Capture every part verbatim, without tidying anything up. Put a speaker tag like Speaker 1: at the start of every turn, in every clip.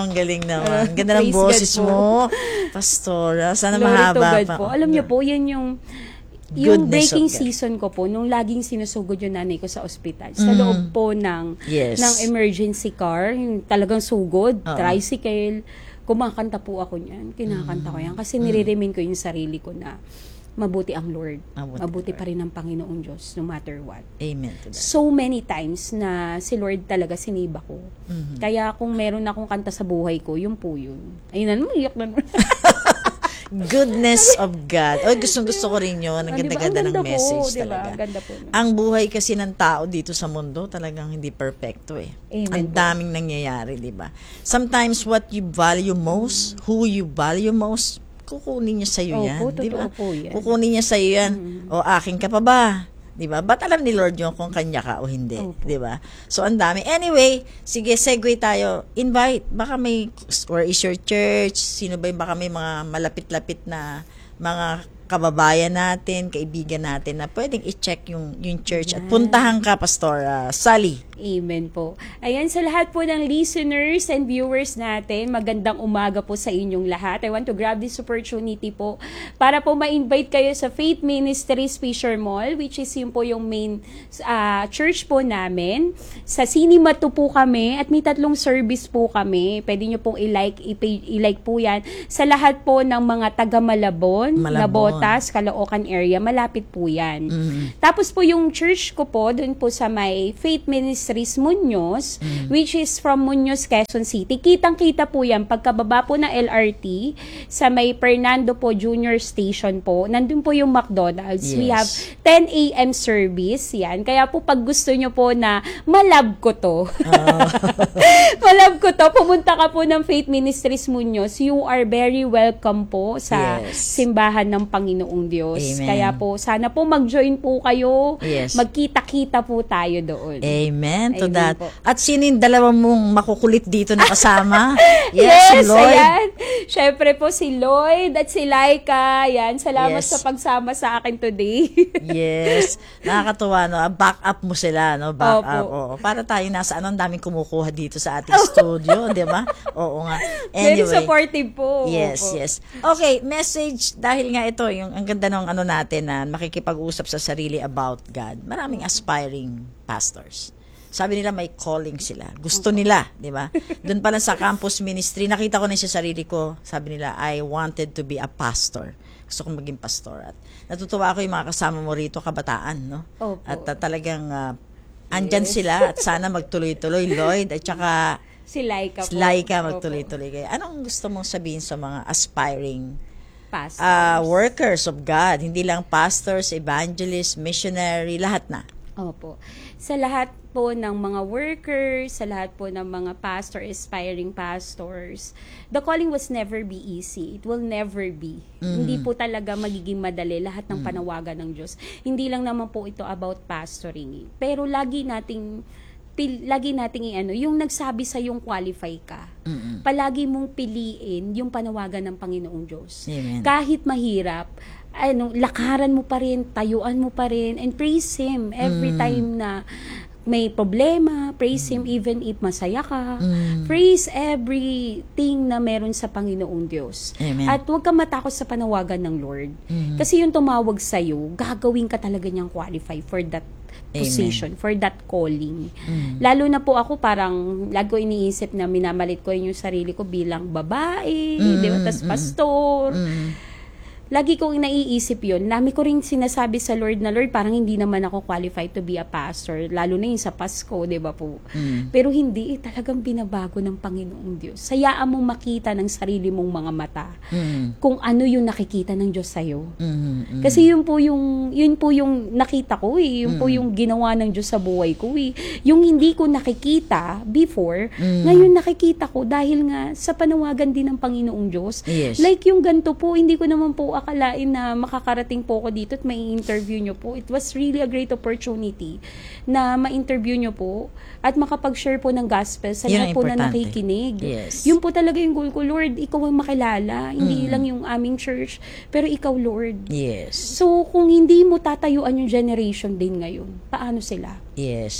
Speaker 1: Wow, ang galing naman. Ganda ng
Speaker 2: Praise
Speaker 1: boses
Speaker 2: God po.
Speaker 1: mo, Pastora. Sana
Speaker 2: Glory
Speaker 1: mahaba
Speaker 2: to God
Speaker 1: pa.
Speaker 2: po. Alam niyo po, yan yung yung
Speaker 1: Goodness
Speaker 2: breaking
Speaker 1: of God.
Speaker 2: season ko po, nung laging sinusugod yung nanay ko sa ospital, sa
Speaker 1: Mm.
Speaker 2: loob po ng,
Speaker 1: Yes.
Speaker 2: ng emergency car, yung talagang sugod,
Speaker 1: Oo.
Speaker 2: tricycle, kumakanta po ako niyan, kinakanta ko yan, kasi nire-remind ko yung sarili ko na mabuti ang Lord,
Speaker 1: Mabuti
Speaker 2: mabuti
Speaker 1: ang
Speaker 2: pa rin ang Panginoong Diyos, no matter what.
Speaker 1: Amen to that.
Speaker 2: So many times na si Lord talaga siniba ko.
Speaker 1: Mhm.
Speaker 2: Kaya kung meron akong kanta sa buhay ko, yun po yun. Ayun na, iyak na naman.
Speaker 1: Goodness of God. Oh, gustong gusto ko rin yun. Ang
Speaker 2: Ah, diba?
Speaker 1: ganda-ganda
Speaker 2: Ang
Speaker 1: ng
Speaker 2: ganda po,
Speaker 1: message
Speaker 2: diba?
Speaker 1: talaga.
Speaker 2: Ang ganda po.
Speaker 1: Ang buhay kasi ng tao dito sa mundo talagang hindi perfecto eh.
Speaker 2: Amen
Speaker 1: Ang
Speaker 2: po.
Speaker 1: daming nangyayari, di ba? Sometimes what you value most, who you value most, kukunin niya sa'yo
Speaker 2: Opo,
Speaker 1: yan. Di ba?
Speaker 2: totoo po yan.
Speaker 1: Kukunin niya sa'yo yan. O akin ka pa ba? Di ba? Ba't alam ni Lord yun kung kanya ka o hindi?
Speaker 2: Opo.
Speaker 1: Di ba? So, ang dami. Anyway, sige, segue tayo. Invite. Baka may, where is your church? Sino ba yung baka may mga malapit-lapit na mga kababayan natin, kaibigan natin na pwedeng i-check yung, yung church at puntahan ka, Pastor uh, Sally.
Speaker 2: Amen po. Ayan, sa lahat po ng listeners and viewers natin, magandang umaga po sa inyong lahat. I want to grab this opportunity po para po ma-invite kayo sa Faith Ministries Fisher Mall, which is yun po yung main uh, church po namin. Sa Cinema two po kami at may tatlong service po kami. Pwede nyo pong i-like, i- i-like po yan. Sa lahat po ng mga taga Malabon,
Speaker 1: Malabon.
Speaker 2: Nabotas, Caloocan area, malapit po yan.
Speaker 1: Mhm.
Speaker 2: Tapos po yung church ko po, dun po sa may Faith Ministries Muñoz,
Speaker 1: Mm.
Speaker 2: which is from Muñoz, Quezon City. Kitang-kita po yan pagkababa po ng L R T sa may Fernando po Junior Station po. Nandun po yung McDonald's. We
Speaker 1: Yes.
Speaker 2: have ten a.m. service. Yan. Kaya po pag gusto nyo po na malab ko to,
Speaker 1: Ah.
Speaker 2: malab ko to, pumunta ka po ng Faith Ministries Muñoz. You are very welcome po sa
Speaker 1: Yes.
Speaker 2: simbahan ng Panginoong Diyos.
Speaker 1: Amen.
Speaker 2: Kaya po, sana po mag-join po kayo.
Speaker 1: Yes.
Speaker 2: Magkita-kita po tayo doon.
Speaker 1: Amen to
Speaker 2: Amen
Speaker 1: that.
Speaker 2: po.
Speaker 1: At sino yung dalawa mong makukulit dito na kasama?
Speaker 2: Yes,
Speaker 1: si Lloyd.
Speaker 2: ayan. Siyempre po si Lloyd at si Laika. Ayan, salamat
Speaker 1: Yes.
Speaker 2: sa pagsama sa akin today.
Speaker 1: Yes. Nakakatuwa, no? Back up mo sila, no? Back
Speaker 2: Opo.
Speaker 1: up. Oo. Para tayo nasa ano, ang daming kumukuha dito sa ating studio, di ba? Oo nga.
Speaker 2: Very
Speaker 1: Anyway.
Speaker 2: supportive po.
Speaker 1: Yes,
Speaker 2: Opo.
Speaker 1: yes. Okay, message. Dahil nga ito, yung ang ganda ng ano natin na makikipag-usap sa sarili about God. Maraming aspiring pastors. Sabi nila may calling sila. Gusto nila, di ba? Doon pa lang sa campus ministry, nakita ko na sa sarili ko, sabi nila, I wanted to be a pastor. Gusto kong maging pastor. At natutuwa ako yung mga kasama mo rito, kabataan, no?
Speaker 2: Opo.
Speaker 1: At uh, talagang uh, andyan sila at sana magtuloy-tuloy, Lloyd, at saka
Speaker 2: Si Laika po.
Speaker 1: Laika
Speaker 2: Opo.
Speaker 1: magtuloy-tuloy kayo. Anong gusto mong sabihin sa mga aspiring
Speaker 2: Pastors.
Speaker 1: uh, workers of God? Hindi lang pastors, evangelists, missionary, lahat na.
Speaker 2: Opo. Sa lahat po ng mga workers, sa lahat po ng mga pastor, aspiring pastors, the calling was never be easy. It will never be.
Speaker 1: Mm.
Speaker 2: Hindi po talaga magiging madali lahat ng panawagan ng Diyos. Hindi lang naman po ito about pastoring. Pero lagi nating pil, lagi nating i-ano, yung nagsabi sa yung qualify ka.
Speaker 1: Mm-mm.
Speaker 2: Palagi mong piliin yung panawagan ng Panginoong Diyos.
Speaker 1: Amen.
Speaker 2: Kahit mahirap, ano, lakaran mo pa rin, tayuan mo pa rin, and praise Him every
Speaker 1: Mm.
Speaker 2: time na may problema, praise Him even if masaya ka,
Speaker 1: Mm.
Speaker 2: praise everything na meron sa Panginoong Diyos.
Speaker 1: Amen.
Speaker 2: At huwag kang matakot sa panawagan ng Lord.
Speaker 1: Mhm.
Speaker 2: Kasi yung tumawag sa'yo, gagawin ka talaga niyang qualify for that position, for that calling.
Speaker 1: Mm.
Speaker 2: Lalo na po ako, parang lagi ko iniisip na minamalit ko rin yung sarili ko bilang babae,
Speaker 1: Mm,
Speaker 2: di ba? Tas
Speaker 1: mm,
Speaker 2: pastor.
Speaker 1: Mm.
Speaker 2: Lagi kong naiisip yun. Lami ko rin sinasabi sa Lord na, Lord, parang hindi naman ako qualified to be a pastor. Lalo na yung sa Pasko, di ba po?
Speaker 1: Mm.
Speaker 2: Pero hindi, eh, talagang binabago ng Panginoong Diyos. Sayaan mong makita ng sarili mong mga mata
Speaker 1: Mm.
Speaker 2: kung ano yung nakikita ng Diyos sa'yo.
Speaker 1: Mm. Mm.
Speaker 2: Kasi yun po yung yun po yung nakita ko eh, yun po yung ginawa ng Diyos sa buhay ko eh. Yung hindi ko nakikita before,
Speaker 1: Mm.
Speaker 2: ngayon nakikita ko dahil nga sa panawagan din ng Panginoong Diyos.
Speaker 1: Yes.
Speaker 2: Like yung ganito po, hindi ko naman po akalain na makakarating po ako dito at may interview nyo po. It was really a great opportunity na ma-interview nyo po at makapag-share po ng gospel sa
Speaker 1: Yun
Speaker 2: lahat
Speaker 1: ang
Speaker 2: po na
Speaker 1: importante.
Speaker 2: nakikinig.
Speaker 1: Yes.
Speaker 2: Yun po talaga yung goal ko, Lord, ikaw ang makilala. Hindi
Speaker 1: Mm.
Speaker 2: lang yung aming church, pero ikaw, Lord.
Speaker 1: Yes.
Speaker 2: So, kung hindi mo tatayuan yung generation din ngayon, paano sila?
Speaker 1: Yes.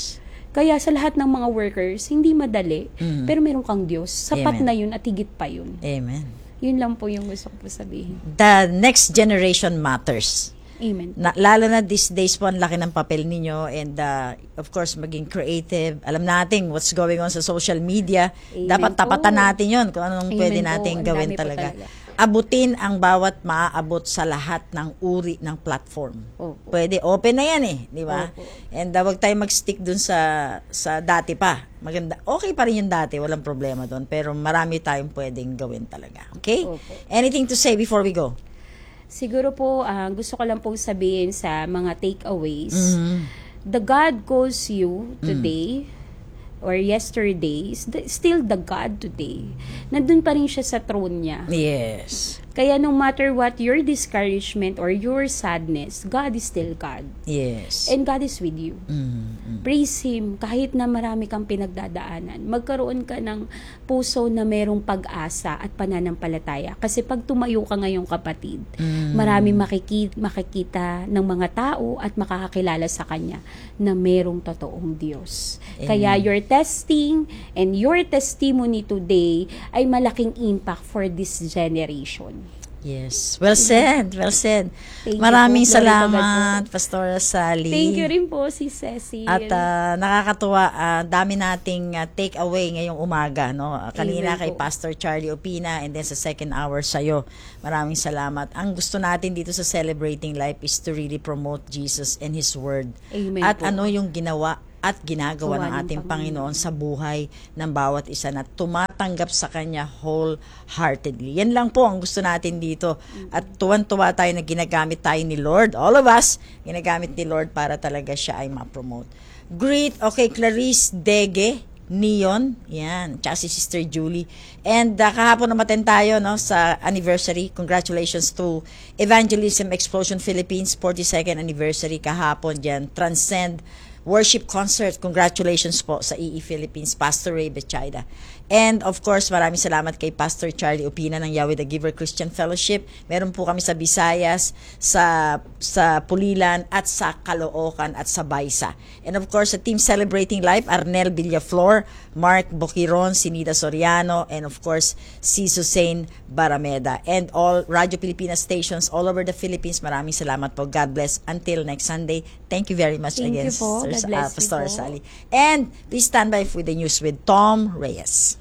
Speaker 2: Kaya sa lahat ng mga workers, hindi madali,
Speaker 1: Mm.
Speaker 2: pero meron kang Diyos. Sapat
Speaker 1: Amen.
Speaker 2: na yun at higit pa yun.
Speaker 1: Amen.
Speaker 2: Yun lang po yung gusto ko po sabihin.
Speaker 1: The next generation matters.
Speaker 2: Amen.
Speaker 1: Na, lalo na these days po, ang laki ng papel ninyo and uh, of course, maging creative. Alam natin what's going on sa social media.
Speaker 2: Amen
Speaker 1: Dapat
Speaker 2: po.
Speaker 1: tapatan natin yun kung anong
Speaker 2: Amen
Speaker 1: pwede
Speaker 2: po.
Speaker 1: nating
Speaker 2: Ang
Speaker 1: gawin
Speaker 2: dami po
Speaker 1: talaga.
Speaker 2: talaga.
Speaker 1: Abutin ang bawat maaabot sa lahat ng uri ng platform.
Speaker 2: Opo.
Speaker 1: Pwede, open na yan eh, di ba?
Speaker 2: Opo.
Speaker 1: And uh, wag tayo mag-stick dun sa sa dati pa. Maganda. Okay pa rin yung dati, walang problema doon, pero marami tayong pwedeng gawin talaga. Okay?
Speaker 2: Opo.
Speaker 1: Anything to say before we go?
Speaker 2: Siguro po, ah, gusto ko lang pong sabihin sa mga takeaways.
Speaker 1: Mhm.
Speaker 2: The God calls you today or yesterday is the- still the God today. Nandun pa rin siya sa throne niya.
Speaker 1: Yes.
Speaker 2: Kaya no matter what your discouragement or your sadness, God is still God.
Speaker 1: Yes.
Speaker 2: And God is with you.
Speaker 1: Mhm.
Speaker 2: Praise Him kahit na marami kang pinagdadaanan. Magkaroon ka ng puso na merong pag-asa at pananampalataya. Kasi pag tumayo ka ngayong kapatid,
Speaker 1: Mm.
Speaker 2: marami makikita, makikita ng mga tao at makakakilala sa Kanya na merong totoong Diyos.
Speaker 1: Amen.
Speaker 2: Kaya your testing and your testimony today ay malaking impact for this generation.
Speaker 1: Yes. Well said. Well said.
Speaker 2: Thank you
Speaker 1: Maraming
Speaker 2: po. Glory to God
Speaker 1: salamat, Pastora Sally.
Speaker 2: Thank you rin po, si Cecil.
Speaker 1: At ah, nakakatuwa, ah, dami nating ah, take away ngayong umaga, no? Ah, Kanina
Speaker 2: Amen
Speaker 1: kay
Speaker 2: po.
Speaker 1: Pastor Charlie Opina and then sa second hour sa'yo. Maraming salamat. Ang gusto natin dito sa Celebrating Life is to really promote Jesus and His Word.
Speaker 2: Amen
Speaker 1: At
Speaker 2: po.
Speaker 1: ano yung ginawa at ginagawa
Speaker 2: Gawa
Speaker 1: ng
Speaker 2: ng
Speaker 1: ating
Speaker 2: Panginoon.
Speaker 1: Panginoon sa buhay ng bawat isa na tumatanggap sa Kanya wholeheartedly. Yan lang po ang gusto natin dito. At tuwan-tuwa tayo na ginagamit tayo ni Lord. All of us, ginagamit ni Lord para talaga siya ay ma-promote. Greet, okay, Clarice Dege, Neon, yan, tsaka si Sister Julie. And uh, kahapon namaten tayo no, sa anniversary. Congratulations to Evangelism Explosion Philippines, forty-second anniversary kahapon dyan. Transcend Worship Concert. Congratulations po sa E E Philippines, Pastor Ray Betchida. And of course, maraming salamat kay Pastor Charlie Opina ng Yahweh the Giver Christian Fellowship. Meron po kami sa Visayas, sa sa Pulilan, at sa Caloocan, at sa Baisa. And of course, sa Team Celebrating Life, Arnel Villaflor, Mark Boquiron, Sinida Soriano, and of course, si Susain Barameda. And all Radio Pilipinas stations all over the Philippines, maraming salamat po. God bless. Until next Sunday, thank you very much
Speaker 2: Thank
Speaker 1: again,
Speaker 2: you po.
Speaker 1: Sir,
Speaker 2: God
Speaker 1: uh,
Speaker 2: bless you
Speaker 1: Pastor
Speaker 2: po.
Speaker 1: Sally. And please stand by with the news with Tom Reyes.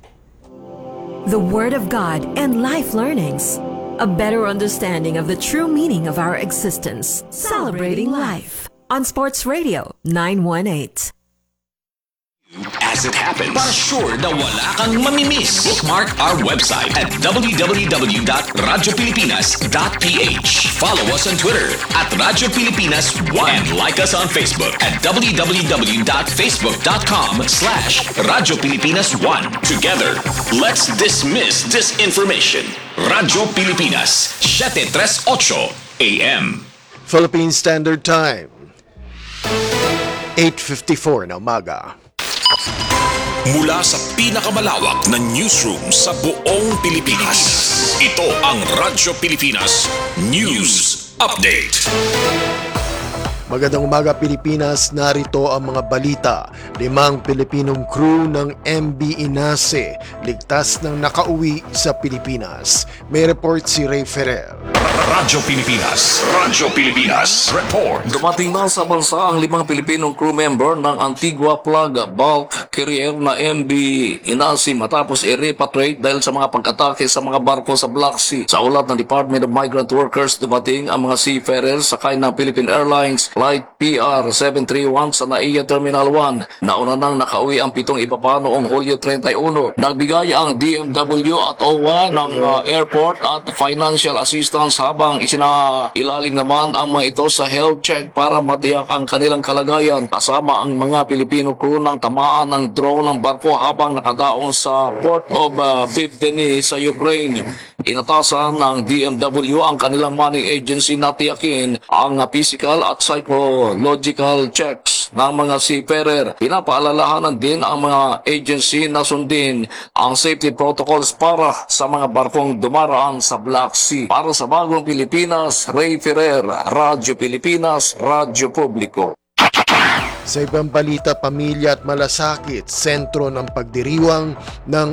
Speaker 3: The Word of God and life learnings. A better understanding of the true meaning of our existence. Celebrating life. On Sports Radio nine one eight.
Speaker 4: As it happens, para sure na wala kang mamimiss. Bookmark our website at w w w dot radyo pilipinas dot p h. Follow us on Twitter at Radyo Pilipinas one and like us on Facebook at w w w dot facebook dot com slash Radyo Pilipinas one. Together, let's dismiss disinformation. Radyo Pilipinas, seven thirty-eight A M.
Speaker 5: Philippine Standard Time, eight fifty-four na umaga.
Speaker 4: Mula sa pinakamalawak na newsroom sa buong Pilipinas, ito ang Radyo Pilipinas News Update.
Speaker 5: Magandang umaga Pilipinas, narito ang mga balita. Limang Pilipinong crew ng M V Inase ligtas nang nakauwi sa Pilipinas. May report si Ray Ferrer.
Speaker 4: Radyo Pilipinas, Radyo Pilipinas Report.
Speaker 6: Dumating na sa bansa ang limang Pilipinong crew member ng Antigua Plug bulk carrier na M V Inasi matapos i-repatriate dahil sa mga pag-atake sa mga barko sa Black Sea. Sa ulat ng Department of Migrant Workers, dumating ang mga seafarers sakay ng Philippine Airlines Flight P R seven thirty-one sa Naiya Terminal one. Nauna nang nakauwi ang pitong iba pa noong Hulyo thirty-one. Nagbigay ang D M W at O W A ng uh, airport at financial assistance habang isinailalim naman ang mga ito sa health check para matiyak ang kanilang kalagayan kasama ang mga Pilipino crew ng tamaan ng drone ng barko habang nakadaong sa Port of uh, Bibdeni sa Ukraine. Inatasan ng D M W ang kanilang money agency na tiyakin ang uh, physical at psychological checks ng mga seafarer. Pinapaalalahanan din ang mga agency na sundin ang safety protocols para sa mga barkong dumaraan sa Black Sea. Para sa Bagong Pilipinas, Ray Ferrer, Radyo Pilipinas, Radyo Publiko.
Speaker 5: Sa ibang balita, pamilya at malasakit, sentro ng pagdiriwang ng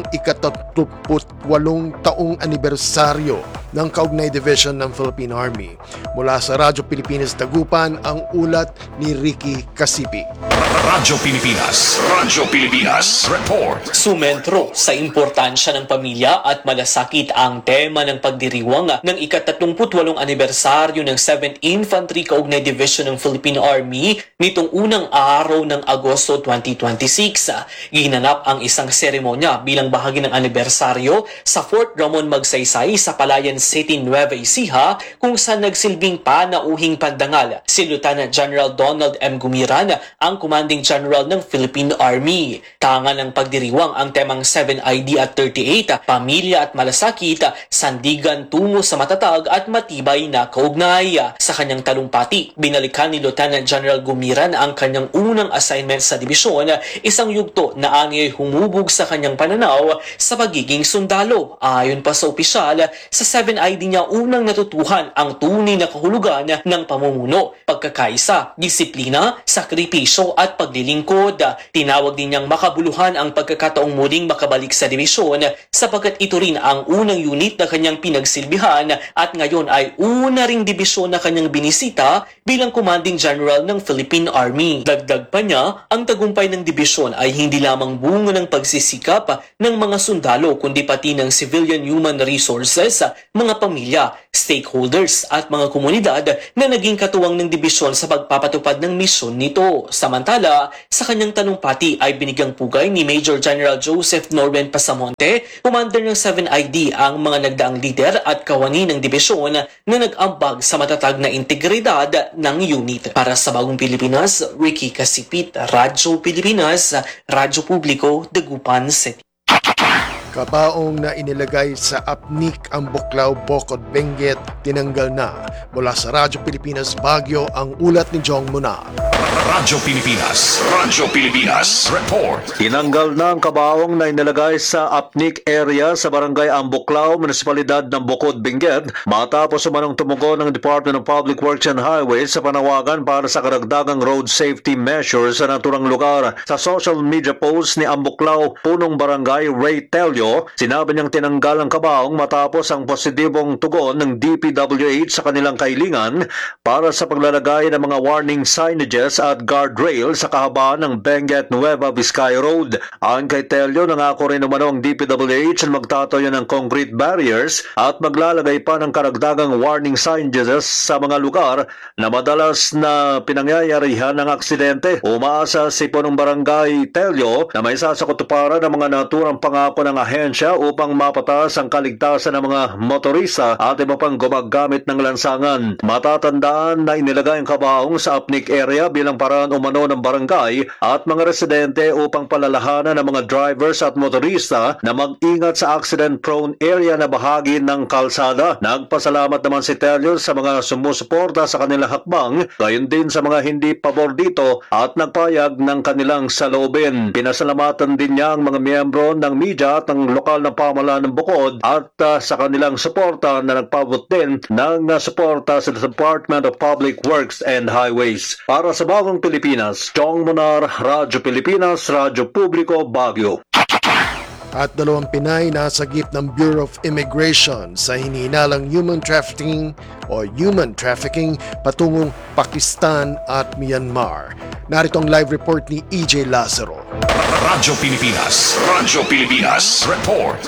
Speaker 5: ikatatlumputwalong taong anibersaryo ng Kaugnay Division ng Philippine Army. Mula sa Radyo Pilipinas Dagupan, ang ulat ni Ricky Kasipi.
Speaker 4: Radyo Pilipinas. Radyo Pilipinas. Report.
Speaker 7: Sumentro sa importansya ng pamilya at malasakit ang tema ng pagdiriwang ng ikatatlumputwalong anibersaryo ng seventh Infantry Kaugnay Division ng Philippine Army nitong unang araw ng Agosto twenty twenty-six. Ginanap ang isang seremonya bilang bahagi ng anibersaryo sa Fort Ramon Magsaysay sa Palayan City, Nueva Ecija, kung saan nagsilbing panauhing pandangal si Lieutenant General Donald M. Gumiran, ang Commanding General ng Philippine Army. Tanga ng pagdiriwang ang temang seven I D at thirty-eight, pamilya at malasakit, sandigan tungo sa matatag at matibay na kaugnay. Sa kanyang talumpati, binalikan ni Lieutenant General Gumiran ang kanyang unang assignment sa dibisyon, isang yugto na angay humubog sa kanyang pananaw sa pagiging sundalo. Ayon pa sa opisyal, sa seven I D niya unang natutuhan ang tunay na kahulugan ng pamumuno, pagkakaisa, disiplina, sakripisyo at paglilingkod. Tinawag din niyang makabuluhan ang pagkakataong muling makabalik sa dibisyon sapagkat ito rin ang unang unit na kanyang pinagsilbihan at ngayon ay una ring dibisyon na kanyang binisita bilang Commanding General ng Philippine Army. Dagdag pa niya, ang tagumpay ng dibisyon ay hindi lamang bunga ng pagsisikap ng mga sundalo kundi pati ng civilian human resources, mga pamilya, stakeholders at mga komunidad na naging katuwang ng dibisyon sa pagpapatupad ng misyon nito. Samantala, sa kanyang talumpati ay binigyang pugay ni Major General Joseph Norben Pasamonte, commander ng seven I D, ang mga nagdaang lider at kawani ng dibisyon na nag-ambag sa matatag na integridad ng unit. Para sa Bagong Pilipinas, Ricky Kasipit, Radyo Pilipinas, Radyo Publiko, Dagupan City.
Speaker 5: Kabaong na inilagay sa apnik ang Buklaw Bokod Benguet, tinanggal na. Mula sa Radyo Pilipinas Baguio, ang ulat ni Jong Munar.
Speaker 4: Radyo Pilipinas. Radyo Pilipinas. Report.
Speaker 8: Tinanggal na ang kabaong na inilagay sa apnik area sa barangay Ambuklaw, munisipalidad ng Bukod Benguet, matapos umanong tumugon ng Department of Public Works and Highways sa panawagan para sa karagdagang road safety measures sa naturang lugar. Sa social media post ni Ambuklaw, punong barangay Ray Telio, sinabi niyang tinanggal ang kabaong matapos ang positibong tugon ng D P W H sa kanilang kahilingan para sa paglalagay ng mga warning signages at guardrail sa kahabaan ng Benguet Nueva Vizcaya Road. Ayon kay Telio, nangako rin umano ang D P W H na magtatayo ng concrete barriers at maglalagay pa ng karagdagang warning signages sa mga lugar na madalas na pinangyayarihan ng aksidente. Umaasa si punong barangay Telio na may sasakutuparan ng mga naturang pangako ng ahensya upang mapataas ang kaligtasan ng mga motorista at iba pang gumagamit ng lansangan. Matatandaan na inilagay ang kabaong sa apnik area bilang paraan umano ng barangay at mga residente upang palalahanan ng mga drivers at motorista na mag-ingat sa accident-prone area na bahagi ng kalsada. Nagpasalamat naman si Telio sa mga sumusuporta sa kanilang hakbang, gayon din sa mga hindi pabor dito at nagpayag ng kanilang saloobin. Pinasalamatan din niya ang mga miyembro ng media at ng lokal na pamahalaan ng Bukod at uh, sa kanilang suporta na nagpabot din ng uh, suporta sa Department of Public Works and Highways. Para sa Bagong Pilipinas, Jong Munar, Radyo Pilipinas, Radyo Publiko, Baguio.
Speaker 5: At dalawang Pinay nasagip ng Bureau of Immigration sa hinihinalang human trafficking o human trafficking patungong Pakistan at Myanmar. Narito ang live report ni E J Lazaro.
Speaker 4: Radyo Pilipinas. Radyo Pilipinas. Report.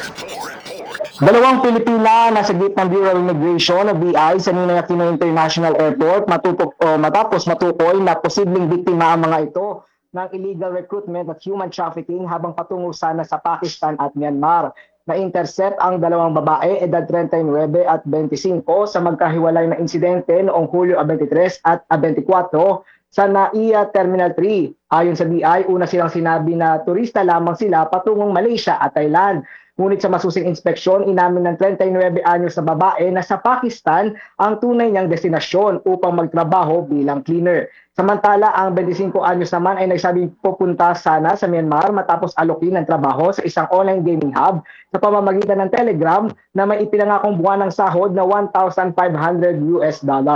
Speaker 9: Dalawang Pilipina nasa gate ng Bureau of Immigration o B I sa Ninoy Aquino International Airport matupok, o matapos matukoy na posibleng biktima ang mga ito ng illegal recruitment at human trafficking habang patungo sana sa Pakistan at Myanmar. Na-intercept ang dalawang babae edad thirty-nine at twenty-five sa magkahiwalay na insidente noong Hulyo twenty-three at twenty-four sa Naiya Terminal three. Ayon sa B I, una silang sinabi na turista lamang sila patungong Malaysia at Thailand. Ngunit sa masusing inspeksyon, inamin ng thirty-nine anyos na babae na sa Pakistan ang tunay niyang destinasyon upang magtrabaho bilang cleaner. Samantala, ang twenty-five anyos naman ay nagsabing pupunta sana sa Myanmar matapos alokin ng trabaho sa isang online gaming hub sa pamamagitan ng Telegram na may ipinangakong buwan ng sahod na one thousand five hundred US dollars.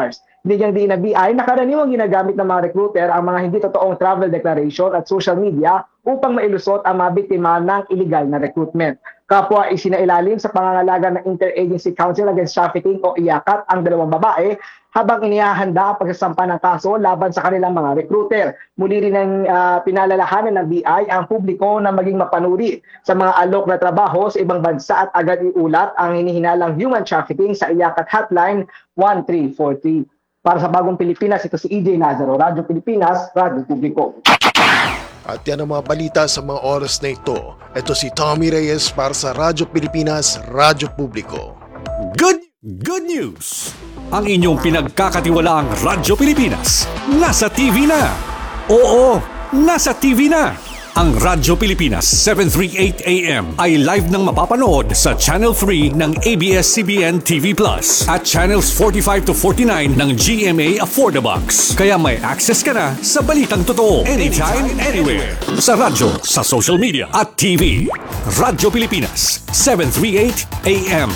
Speaker 9: Binigyang diin ng B I na karaniwang ginagamit ng mga recruiter ang mga hindi totoong travel declaration at social media upang mailusot ang mga biktima ng illegal na recruitment. Kapwa isinailalim sa pangangalaga ng Interagency Council Against Trafficking o I A C A T ang dalawang babae habang inihahanda ang pagsasampa ng kaso laban sa kanilang mga recruiter. Muli rin ang uh, pinalalahanan ng B I ang publiko na maging mapanuri sa mga alok na trabaho sa ibang bansa at agad iulat ang hinihinalang human trafficking sa I A C A T hotline one three four three. Para sa Bagong Pilipinas, ito si E J Nazaro, Radyo Pilipinas, Radyo Publiko.
Speaker 5: At yan ang mga balita sa mga oras na ito. Ito si Tommy Reyes para sa Radyo Pilipinas, Radyo Publiko.
Speaker 10: Good good news! Ang inyong pinagkakatiwalaang Radyo Pilipinas nasa T V na. Oo, nasa T V na. Ang Radyo Pilipinas seven thirty-eight A M ay live nang mapapanood sa Channel three ng A B S C B N T V Plus at Channels forty-five to forty-nine ng G M A Affordabox. Kaya may access ka na sa balitang totoo anytime, anywhere. Sa radyo, sa social media at T V. Radyo Pilipinas seven thirty-eight A M.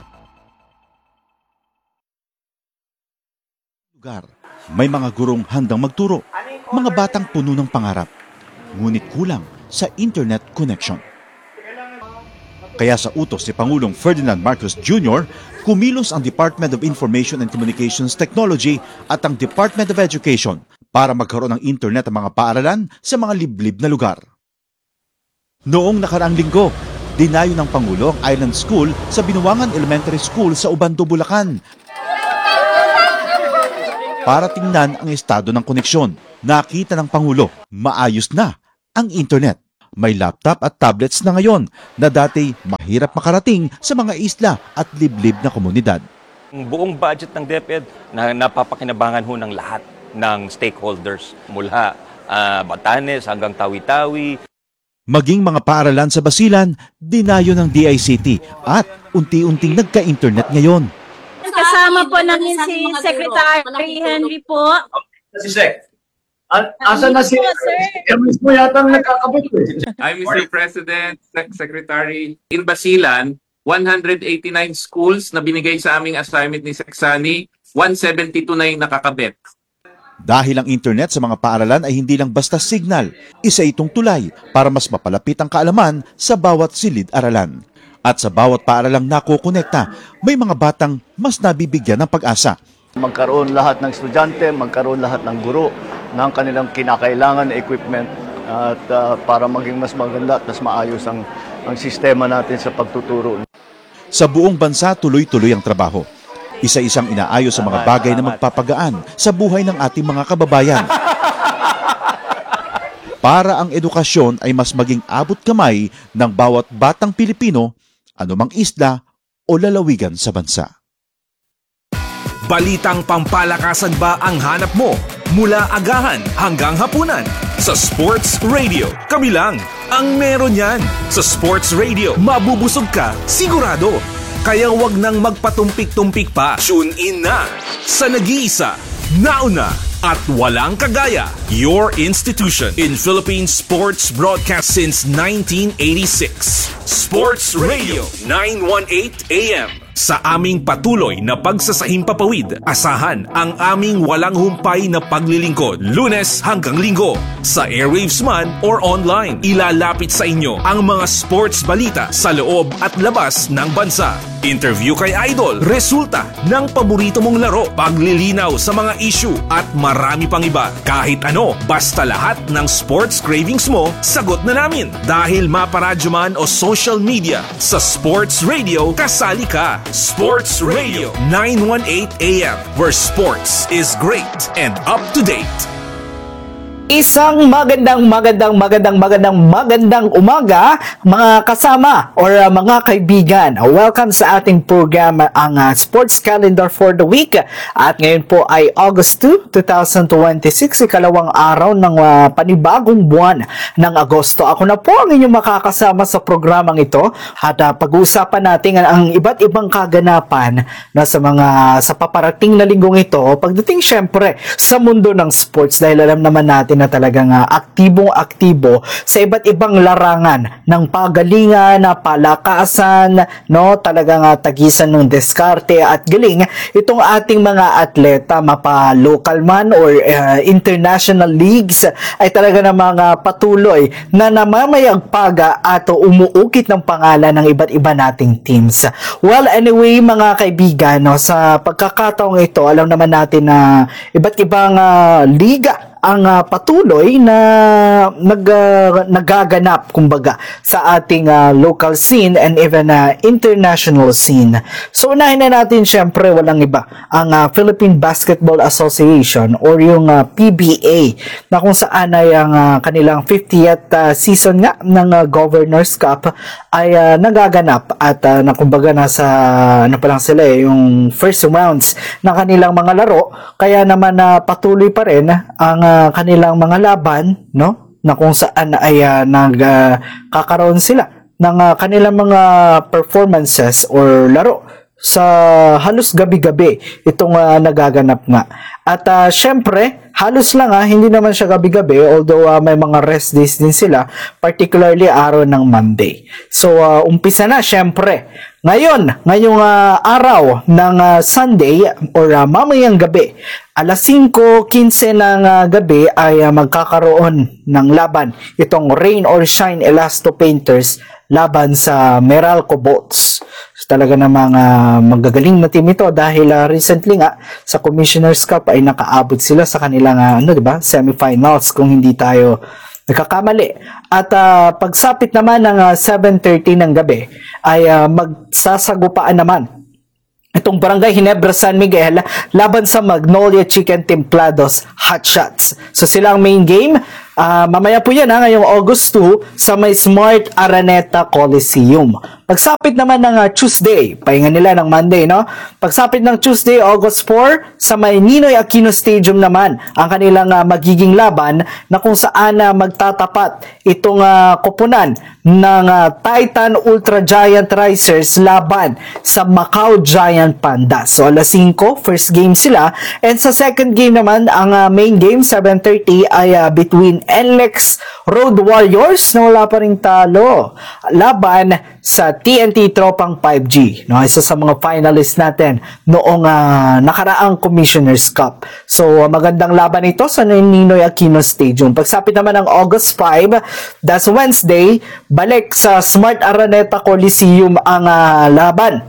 Speaker 11: Lugar, may mga gurong handang magturo, mga batang puno ng pangarap, ngunit kulang sa internet connection. Kaya sa utos ni Pangulong Ferdinand Marcos Junior, kumilos ang Department of Information and Communications Technology at ang Department of Education para magkaroon ng internet ang mga paaralan sa mga liblib na lugar. Noong nakaraang linggo, dinayo ng Pangulo ang Island School sa Binuangan Elementary School sa Ubando, Bulacan para tingnan ang estado ng koneksyon. Nakita ng Pangulo, maayos na ang internet. May laptop at tablets na ngayon na dati mahirap makarating sa mga isla at liblib na komunidad.
Speaker 12: Ang buong budget ng DepEd na napapakinabangan ho ng lahat ng stakeholders mula uh, Batanes hanggang Tawi-Tawi.
Speaker 11: Maging mga paaralan sa Basilan, dinayo ng D I C T at unti-unting nagka-internet ngayon.
Speaker 13: Kasama po namin si Secretary Henry po.
Speaker 14: Si Sec. Asan na si Emis mo yata ang nakakabit eh.
Speaker 15: I'm Mister President, Sec- Secretary. In Basilan, one hundred eighty-nine schools na binigay sa aming assignment ni Seksani, one seventy-two na yung nakakabit.
Speaker 11: Dahil ang internet sa mga paaralan ay hindi lang basta signal, isa itong tulay para mas mapalapit ang kaalaman sa bawat silid-aralan. At sa bawat paaralang nakokonekta, may mga batang mas nabibigyan ng pag-asa.
Speaker 16: Magkaroon lahat ng estudyante, magkaroon lahat ng guro ng kanilang kinakailangan na equipment at uh, para maging mas maganda at mas maayos ang, ang sistema natin sa pagtuturo.
Speaker 11: Sa buong bansa, tuloy-tuloy ang trabaho. Isa-isang inaayos sa mga bagay na magpapagaan sa buhay ng ating mga kababayan. Para ang edukasyon ay mas maging abot kamay ng bawat batang Pilipino, anumang isla o lalawigan sa bansa.
Speaker 10: Balitang pampalakasan ba ang hanap mo? Mula agahan hanggang hapunan. Sa Sports Radio, kami lang ang meron yan. Sa Sports Radio, mabubusog ka, sigurado. Kaya wag nang magpatumpik-tumpik pa. Tune in na sa nag-iisa, nauna, at walang kagaya. Your institution in Philippine sports broadcast since nineteen eighty-six. Sports Radio, nine eighteen A M. Sa aming patuloy na pagsasahing papawid, asahan ang aming walang humpay na paglilingkod. Lunes hanggang Linggo, sa airwaves man or online. Ilalapit sa inyo ang mga sports balita sa loob at labas ng bansa. Interview kay Idol, resulta ng paborito mong laro, paglilinaw sa mga issue at marami pang iba. Kahit ano, basta lahat ng sports cravings mo, sagot na namin. Dahil maparadyo man o social media, sa Sports Radio, kasali ka. Sports Radio, nine eighteen A M, where sports is great and up to date.
Speaker 17: Isang magandang magandang magandang magandang magandang umaga mga kasama or uh, mga kaibigan. Welcome sa ating program ang uh, Sports Calendar for the Week. At ngayon po ay August two, twenty twenty-six, ikalawang araw ng uh, panibagong buwan ng Agosto. Ako na po ang inyong makakasama sa programang ito at uh, pag-uusapan natin ang, ang iba't ibang kaganapan na sa mga sa paparating na linggong ito pagdating syempre sa mundo ng sports dahil alam naman natin na talagang uh, aktibong-aktibo sa iba't ibang larangan ng pagalingan, palakasan, no, talagang uh, tagisan ng diskarte at galing itong ating mga atleta, mapa local man or uh, international leagues, ay talaga namang uh, patuloy na namamayagpaga at umuukit ng pangalan ng iba't iba nating teams. Well, anyway mga kaibigan, no, sa pagkakataong ito, alam naman natin na iba't ibang uh, liga ang uh, patuloy na nag, uh, nagaganap kumbaga sa ating uh, local scene and even uh, international scene. So unahin na natin syempre walang iba ang uh, Philippine Basketball Association or yung uh, P B A na kung saan ay ang uh, kanilang fiftieth uh, season nga ng uh, Governors Cup ay uh, nagaganap at uh, na kumbaga nasa ano pa lang sila eh, yung first rounds ng kanilang mga laro, kaya naman uh, patuloy pa rin ang uh, kanilang mga laban, no, na kung saan ay uh, nagkakaroon uh, sila ng uh, kanilang mga performances or laro sa halos gabi-gabi itong uh, nagaganap nga. At uh, syempre, halos lang ha, hindi naman siya gabi-gabi, although uh, may mga rest days din sila, particularly araw ng Monday. So, uh, umpisa na syempre. Ngayon, ngayong uh, araw ng uh, Sunday or uh, mamayang gabi, alas singko quince ng uh, gabi ay uh, magkakaroon ng laban itong Rain or Shine Elasto Painters laban sa Meralco Bolts. So, talaga namang uh, magagaling na team ito dahil uh, recently nga sa Commissioner's Cup ay nakaabot sila sa kanilang uh, ano, 'di ba? Semifinals kung hindi tayo nagkakamali. At uh, pagsapit naman ng uh, seven thirty ng gabi ay uh, magsasagupaan naman itong Barangay Ginebra San Miguel laban sa Magnolia Chicken Templados Hot Shots. So sila ang main game. Uh, mamaya po yan ha, ngayong August two sa may Smart Araneta Coliseum. Pagsapit naman ng uh, Tuesday, pahinga nila ng Monday, no? Pagsapit ng Tuesday, August four, sa may Ninoy Aquino Stadium naman ang kanilang uh, magiging laban na kung saan uh, magtatapat itong uh, koponan ng uh, Titan Ultra Giant Risers laban sa Macau Giant Pandas. So alas singko, first game sila. And sa second game naman, ang uh, main game, seven thirty, ay uh, between N L E X Road Warriors na wala pa ring talo laban sa T N T Tropang five G, no, isa sa mga finalists natin noong uh, nakaraang Commissioner's Cup. So uh, magandang laban ito sa Ninoy Aquino Stadium. Pagsapit naman ng August five, that's Wednesday, balik sa Smart Araneta Coliseum ang uh, laban.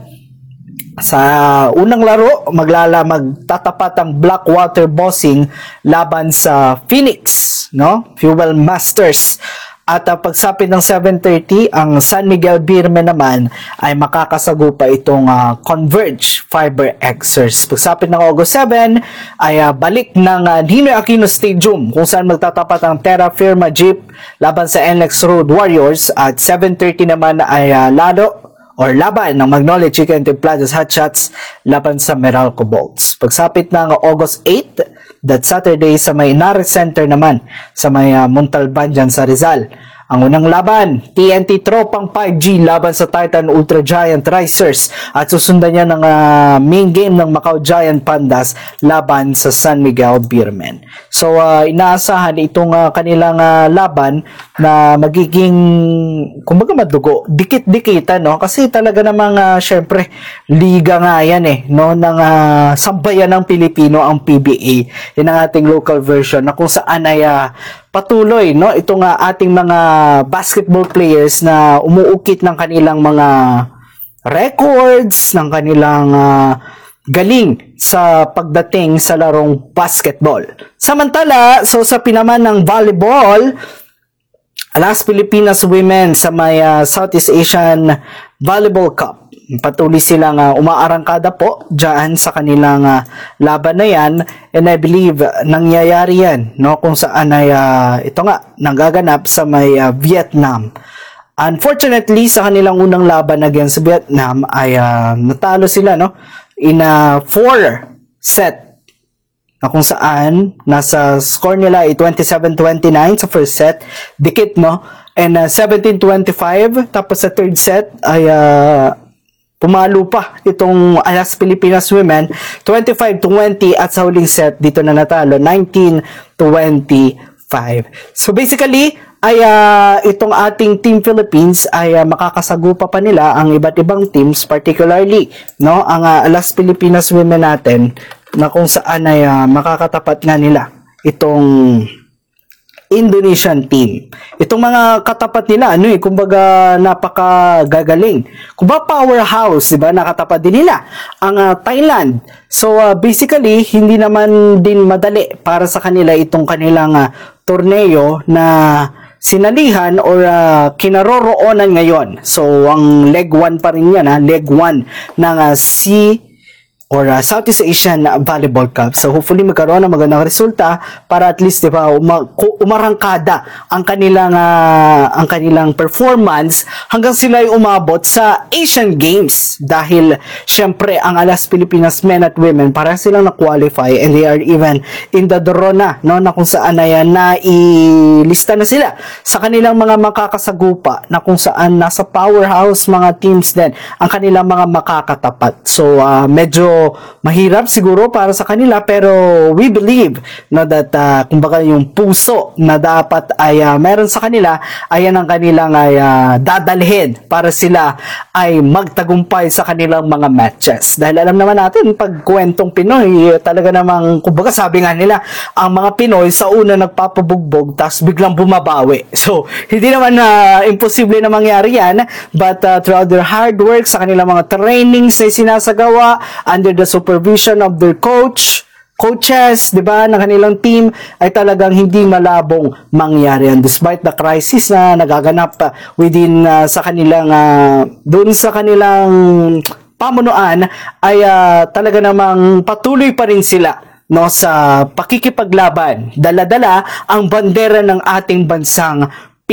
Speaker 17: Sa unang laro, maglala magtatapat ang Blackwater Bossing laban sa Phoenix, no? Fuel Masters. At uh, pagsapit ng seven thirty, ang San Miguel Birme naman ay makakasagupa itong uh, Converge Fiber Xers. Pagsapit ng August seven ay uh, balik ng uh, Ninoy Aquino Stadium kung saan magtatapat ang Terra Firma Jeep laban sa N L E X Road Warriors. At seven thirty naman ay uh, lalo or laban ng Magnolia Chicken Templados Hot Shots laban sa Meralco Bolts. Pagsapit ng August eight, that Saturday, sa may Inares Center naman sa may uh, Montalban dyan sa Rizal. Ang unang laban, T N T Tropang five G laban sa Titan Ultra Giant Risers at susundan niya ng uh, main game ng Macau Giant Pandas laban sa San Miguel Beermen. So uh, inaasahan itong uh, kanilang uh, laban na magiging kumbaga madugo, dikit-dikitan, no? Kasi talaga namang uh, syempre liga nga yan eh, no, ng uh, sambayan ng Pilipino ang P B A. Yan ang ating local version na kung saan ay uh, patuloy, no, itong uh, ating mga basketball players na umuukit ng kanilang mga records, ng kanilang uh, galing sa pagdating sa larong basketball. Samantala, so sa pinaman ng volleyball, Las Pilipinas Women sa may uh, Southeast Asian Volleyball Cup. Patuloy silang uh, umaarangkada po dyan sa kanilang uh, laban na yan, and I believe nangyayari yan, no, kung saan ay uh, ito nga nagaganap sa may uh, Vietnam. Unfortunately, sa kanilang unang laban against Vietnam ay uh, natalo sila, no, in a four set na kung saan nasa score nila ay twenty-seven twenty-nine sa first set, dikit, no, and uh, seventeen twenty-five, tapos sa third set ay uh, pumalo pa itong Alas Pilipinas Women twenty-five twenty at sa huling set dito na natalo nineteen twenty-five. five. So basically, ay uh, itong ating Team Philippines ay uh, makakasagupa pa nila ang iba't ibang teams, particularly no ang uh, Las Pilipinas women natin, na kung saan ay uh, makakatapat nga nila itong Indonesian team. Itong mga katapat nila, ano eh, kumbaga napakagagaling. Kumbaga powerhouse, diba? Nakatapat din nila ang uh, Thailand. So uh, basically, hindi naman din madali para sa kanila itong kanilang uh, torneo na sinalihan or uh, kinaroroonan ngayon. So ang leg one pa rin yan, ha? Leg one ng uh, C or uh, Southeast Asian Volleyball Cup. So hopefully magkaroon ng magandang resulta para at least, di ba, uma- umarangkada ang kanilang uh, ang kanilang performance hanggang sila ay umabot sa Asian Games, dahil syempre ang Alas Pilipinas men at women para silang na-qualify and they are even in the draw na, no, na kung saan ay uh, nailista na sila sa kanilang mga makakasagupa, na kung saan nasa powerhouse mga teams din ang kanilang mga makakatapat. So uh, medyo mahirap siguro para sa kanila, pero we believe na that uh, kumbaga yung puso na dapat ay uh, meron sa kanila ay yan ang kanilang ay uh, dadalhin para sila ay magtagumpay sa kanilang mga matches. Dahil alam naman natin, pag kwentong Pinoy, talaga namang kumbaga sabi nga nila, ang mga Pinoy sa una nagpapabugbog tapos biglang bumabawi. So hindi naman uh, imposible na mangyari yan, but uh, throughout their hard work sa kanilang mga trainings ay sinasagawa under the supervision of their coach, coaches, di ba, ng kanilang team, ay talagang hindi malabong mangyari yan. Despite the crisis na nagaganap uh, within uh, sa kanilang, uh, dun sa kanilang pamunuan, ay uh, talaga namang patuloy pa rin sila, no, sa pakikipaglaban. Dala-dala ang bandera ng ating bansang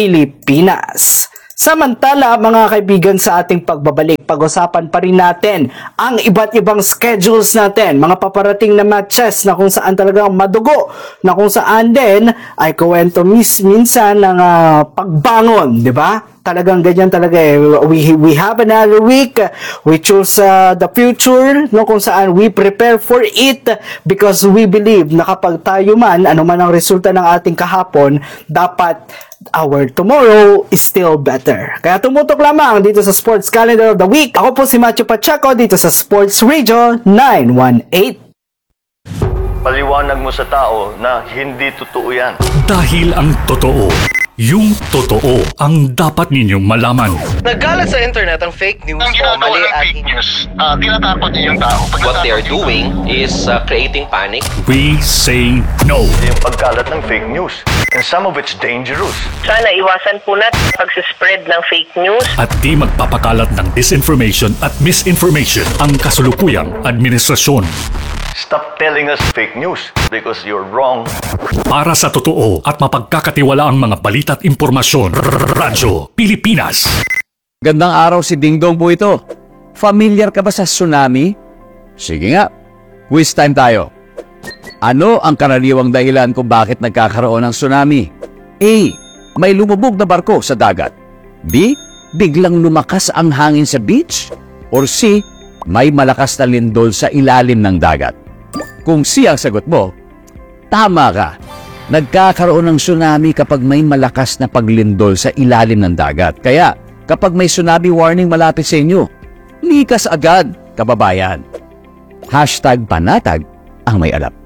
Speaker 17: Pilipinas. Samantala, mga kaibigan, sa ating pagbabalik, pag-usapan pa rin natin ang iba't ibang schedules natin, mga paparating na matches na kung saan talagang madugo, na kung saan din ay kuwento mis minsan ng uh, pagbangon, di ba? Talagang ganyan talaga eh. We, we have another week. We choose uh, the future, no, kung saan we prepare for it, because we believe na kapag tayo man, ano man ang resulta ng ating kahapon, dapat our tomorrow is still better. Kaya tumutok lamang dito sa Sports Calendar of the Week. Ako po si Matthew Pacheco dito sa Sports Radio nine one eight.
Speaker 16: Paliwanag mo sa tao na hindi totoo yan.
Speaker 18: Dahil ang totoo, yung totoo ang dapat ninyong malaman.
Speaker 19: Nagkalat sa internet ang fake news o mali at fake news. Uh, tinatakot niyo yung tao.
Speaker 20: What they are doing is uh, creating panic.
Speaker 18: We say no.
Speaker 16: Yung pagkalat ng fake news. And some of it's dangerous.
Speaker 13: Sana iwasan po natin pag-spread ng fake news.
Speaker 18: At di magpapakalat ng disinformation at misinformation ang kasulukuyang administrasyon.
Speaker 16: Stop telling us fake news because you're wrong.
Speaker 18: Para sa totoo at mapagkakatiwalaang mga balita at impormasyon, Radyo Pilipinas.
Speaker 21: Gandang araw, si Dingdong po ito. Familiar ka ba sa tsunami? Sige nga, quiz time tayo. Ano ang karaniwang dahilan kung bakit nagkakaroon ng tsunami? A. May lumubog na barko sa dagat. B. Biglang lumakas ang hangin sa beach. Or C. May malakas na lindol sa ilalim ng dagat. Kung C ang sagot mo, tama ka. Nagkakaroon ng tsunami kapag may malakas na paglindol sa ilalim ng dagat. Kaya kapag may tsunami warning malapit sa inyo, likas agad, kababayan. Hashtag panatag ang may alam.